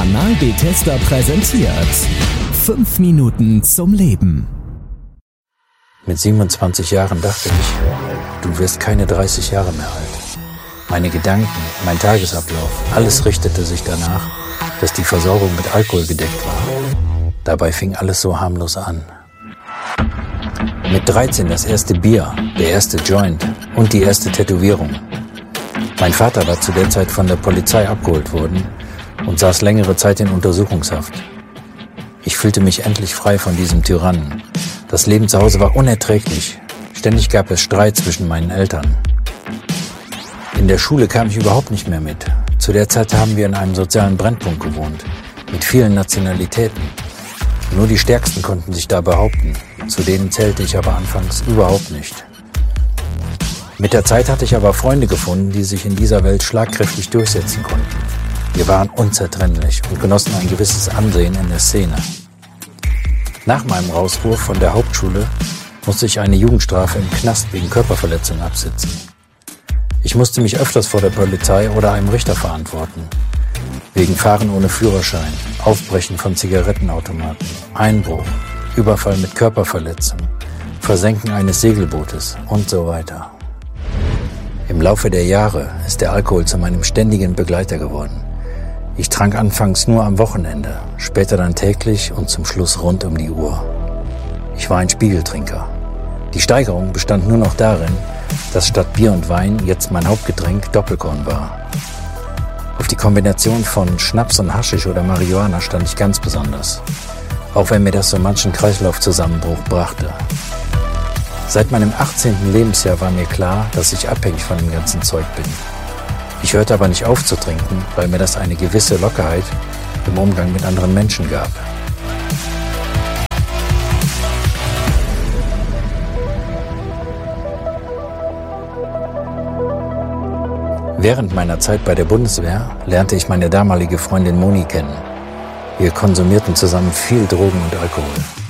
Kanal Bethesda präsentiert 5 Minuten zum Leben. Mit 27 Jahren dachte ich, du wirst keine 30 Jahre mehr alt. Meine Gedanken, mein Tagesablauf, alles richtete sich danach, dass die Versorgung mit Alkohol gedeckt war. Dabei fing alles so harmlos an. Mit 13 das erste Bier, der erste Joint und die erste Tätowierung. Mein Vater war zu der Zeit von der Polizei abgeholt worden und saß längere Zeit in Untersuchungshaft. Ich fühlte mich endlich frei von diesem Tyrannen. Das Leben zu Hause war unerträglich. Ständig gab es Streit zwischen meinen Eltern. In der Schule kam ich überhaupt nicht mehr mit. Zu der Zeit haben wir in einem sozialen Brennpunkt gewohnt, mit vielen Nationalitäten. Nur die Stärksten konnten sich da behaupten. Zu denen zählte ich aber anfangs überhaupt nicht. Mit der Zeit hatte ich aber Freunde gefunden, die sich in dieser Welt schlagkräftig durchsetzen konnten. Wir waren unzertrennlich und genossen ein gewisses Ansehen in der Szene. Nach meinem Rauswurf von der Hauptschule musste ich eine Jugendstrafe im Knast wegen Körperverletzung absitzen. Ich musste mich öfters vor der Polizei oder einem Richter verantworten. Wegen Fahren ohne Führerschein, Aufbrechen von Zigarettenautomaten, Einbruch, Überfall mit Körperverletzung, Versenken eines Segelbootes und so weiter. Im Laufe der Jahre ist der Alkohol zu meinem ständigen Begleiter geworden. Ich trank anfangs nur am Wochenende, später dann täglich und zum Schluss rund um die Uhr. Ich war ein Spiegeltrinker. Die Steigerung bestand nur noch darin, dass statt Bier und Wein jetzt mein Hauptgetränk Doppelkorn war. Auf die Kombination von Schnaps und Haschisch oder Marihuana stand ich ganz besonders, auch wenn mir das so manchen Kreislaufzusammenbruch brachte. Seit meinem 18. Lebensjahr war mir klar, dass ich abhängig von dem ganzen Zeug bin. Ich hörte aber nicht auf zu trinken, weil mir das eine gewisse Lockerheit im Umgang mit anderen Menschen gab. Während meiner Zeit bei der Bundeswehr lernte ich meine damalige Freundin Moni kennen. Wir konsumierten zusammen viel Drogen und Alkohol.